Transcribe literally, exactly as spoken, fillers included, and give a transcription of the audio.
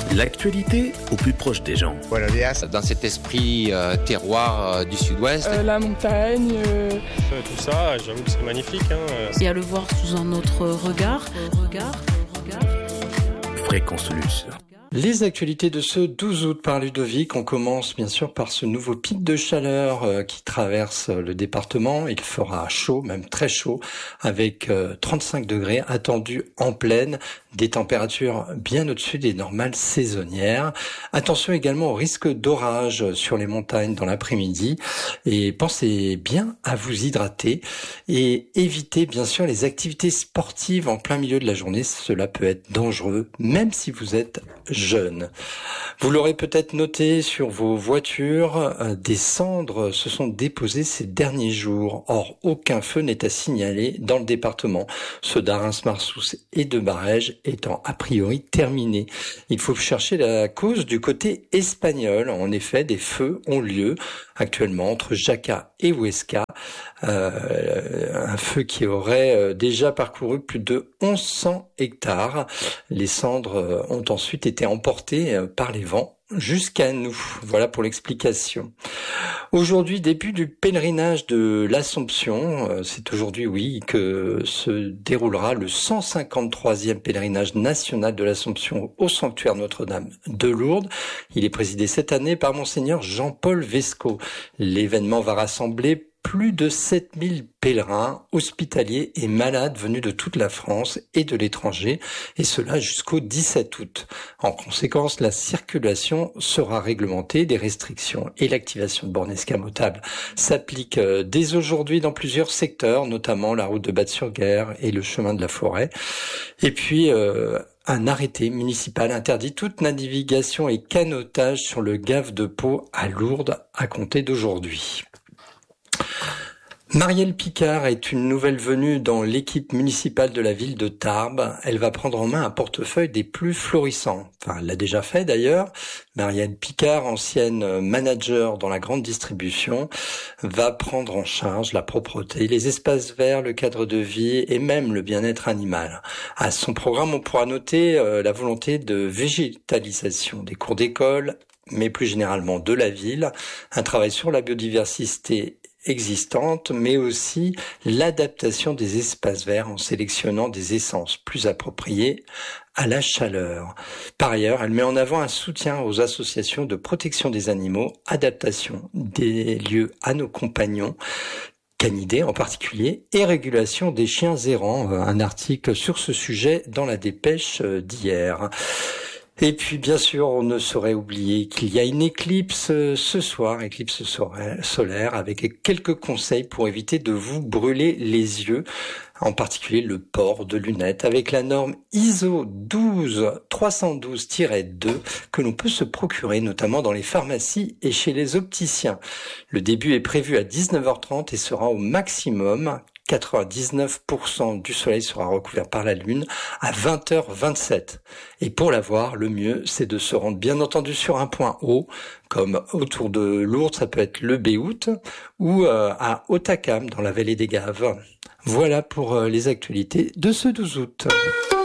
L'actualité au plus proche des gens. Voilà, dans cet esprit euh, terroir euh, du sud-ouest. Euh, la montagne. Euh... Euh, tout ça, j'avoue que c'est magnifique. Hein. Et à le voir sous un autre regard. regard, regard. Fréquence Luce. Les actualités de ce douze août par Ludovic. On commence bien sûr par ce nouveau pic de chaleur euh, qui traverse le département. Il fera chaud, même très chaud, avec euh, trente-cinq degrés attendus en pleine, des températures bien au-dessus des normales saisonnières. Attention également au risque d'orage sur les montagnes dans l'après-midi et pensez bien à vous hydrater et évitez bien sûr les activités sportives en plein milieu de la journée. Cela peut être dangereux, même si vous êtes jeune. Vous l'aurez peut-être noté sur vos voitures, des cendres se sont déposées ces derniers jours. Or, aucun feu n'est à signaler dans le département. Ceux d'Arras-Marsous et de Barèges étant a priori terminés. Il faut chercher la cause du côté espagnol. En effet, des feux ont lieu actuellement entre Jaca et Huesca. Euh, un feu qui aurait déjà parcouru plus de mille cent hectares. Les cendres ont ensuite été emportées par les vents jusqu'à nous. Voilà pour l'explication. Aujourd'hui, début du pèlerinage de l'Assomption. C'est aujourd'hui, oui, que se déroulera le cent cinquante-troisième pèlerinage national de l'Assomption au sanctuaire Notre-Dame de Lourdes. Il est présidé cette année par Monseigneur Jean-Paul Vesco. L'événement va rassembler plus de sept mille pèlerins, hospitaliers et malades venus de toute la France et de l'étranger, et cela jusqu'au dix-sept août. En conséquence, la circulation sera réglementée, des restrictions et l'activation de bornes escamotables s'appliquent dès aujourd'hui dans plusieurs secteurs, notamment la route de Batte-sur-Guer et le chemin de la Forêt. Et puis, euh, un arrêté municipal interdit toute navigation et canotage sur le Gave de Pau à Lourdes à compter d'aujourd'hui. Marielle Picard est une nouvelle venue dans l'équipe municipale de la ville de Tarbes. Elle va prendre en main un portefeuille des plus florissants. Enfin, elle l'a déjà fait d'ailleurs. Marielle Picard, ancienne manager dans la grande distribution, va prendre en charge la propreté, les espaces verts, le cadre de vie et même le bien-être animal. À son programme, on pourra noter euh, la volonté de végétalisation des cours d'école, mais plus généralement de la ville, un travail sur la biodiversité existante, mais aussi l'adaptation des espaces verts en sélectionnant des essences plus appropriées à la chaleur. Par ailleurs, elle met en avant un soutien aux associations de protection des animaux, adaptation des lieux à nos compagnons, canidés en particulier, et régulation des chiens errants. Un article sur ce sujet dans la dépêche d'hier. Et puis, bien sûr, on ne saurait oublier qu'il y a une éclipse ce soir, éclipse solaire, avec quelques conseils pour éviter de vous brûler les yeux, en particulier le port de lunettes, avec la norme I S O douze trois cent douze tiret deux que l'on peut se procurer, notamment dans les pharmacies et chez les opticiens. Le début est prévu à dix-neuf heures trente et sera au maximum. quatre-vingt-dix-neuf pour cent du soleil sera recouvert par la lune à vingt heures vingt-sept. Et pour la voir, le mieux, c'est de se rendre bien entendu sur un point haut, comme autour de Lourdes, ça peut être le Béout, ou euh, à Hautacam, dans la vallée des Gaves. Voilà pour euh, les actualités de ce douze août.